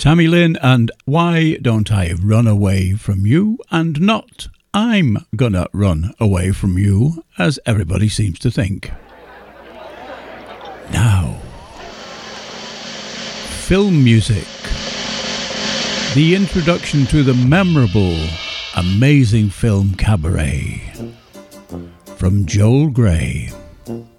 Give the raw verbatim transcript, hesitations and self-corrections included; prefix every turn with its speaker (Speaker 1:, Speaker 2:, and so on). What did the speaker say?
Speaker 1: Tammy Lynn and Why Don't I Run Away From You, and not I'm Gonna Run Away From You, as everybody seems to think. Now, film music. The introduction to the memorable, amazing film Cabaret from Joel Grey.